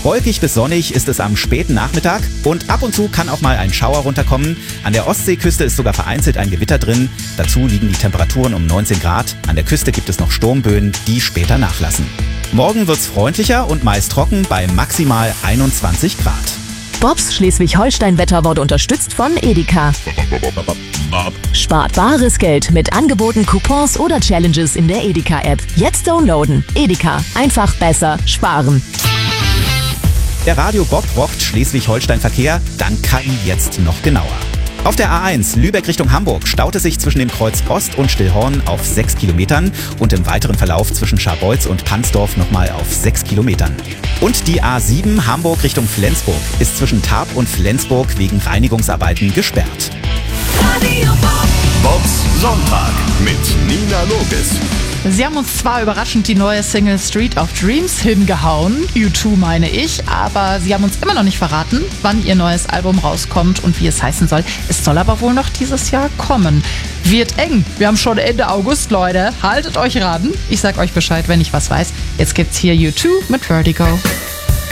Wolkig bis sonnig ist es am späten Nachmittag und ab und zu kann auch mal ein Schauer runterkommen. An der Ostseeküste ist sogar vereinzelt ein Gewitter drin. Dazu liegen die Temperaturen um 19 Grad. An der Küste gibt es noch Sturmböen, die später nachlassen. Morgen wird's freundlicher und meist trocken bei maximal 21 Grad. Bobs Schleswig-Holstein-Wetter wurde unterstützt von Edeka. Spart bares Geld mit Angeboten, Coupons oder Challenges in der Edeka-App. Jetzt downloaden. Edeka. Einfach besser sparen. Der Radio Bob rockt Schleswig-Holstein-Verkehr dank KI jetzt noch genauer. Auf der A1 Lübeck Richtung Hamburg staut es sich zwischen dem Kreuz Ost und Stillhorn auf 6 Kilometern und im weiteren Verlauf zwischen Scharbeutz und Pansdorf nochmal auf 6 Kilometern. Und die A7 Hamburg Richtung Flensburg ist zwischen Tarp und Flensburg wegen Reinigungsarbeiten gesperrt. Radio Bobs Sonntag mit Nina Loges. Sie haben uns zwar überraschend die neue Single Street of Dreams hingehauen, U2 meine ich, aber sie haben uns immer noch nicht verraten, wann ihr neues Album rauskommt und wie es heißen soll. Es soll aber wohl noch dieses Jahr kommen. Wird eng. Wir haben schon Ende August, Leute. Haltet euch ran. Ich sag euch Bescheid, wenn ich was weiß. Jetzt gibt's hier U2 mit Vertigo.